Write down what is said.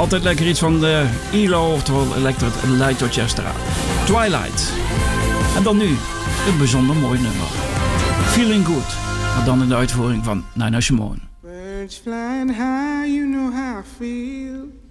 Altijd lekker iets van de ELO, oftewel Electric Light Orchestra. Twilight. En dan nu, een bijzonder mooi nummer. Feeling Good. Maar dan in de uitvoering van Nina Simone. Birds flying high, you know how I feel.